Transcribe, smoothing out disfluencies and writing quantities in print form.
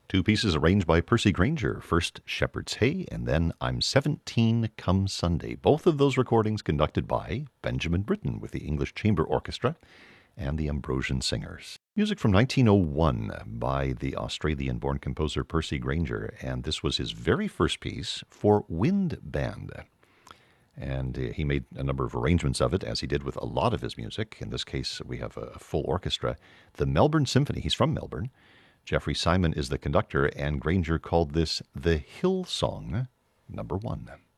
Two pieces arranged by Percy Grainger. First, Shepherd's Hay, and then I'm 17 Come Sunday. Both of those recordings conducted by Benjamin Britten with the English Chamber Orchestra and the Ambrosian Singers. Music from 1901 by the Australian-born composer Percy Grainger, and this was his very first piece for wind band. And he made a number of arrangements of it, as he did with a lot of his music. In this case, we have a full orchestra. The Melbourne Symphony, he's from Melbourne. Jeffrey Simon is the conductor, and Grainger called this the Hill Song #1.